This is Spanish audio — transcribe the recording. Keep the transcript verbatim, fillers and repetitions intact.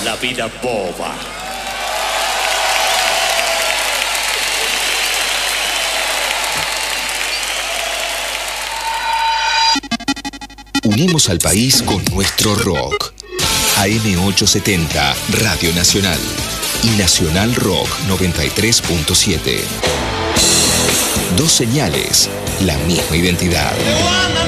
la vida boba. Unimos al país con nuestro rock. A M ochocientos setenta, Radio Nacional. Y Nacional Rock noventa y tres punto siete. Dos señales, la misma identidad.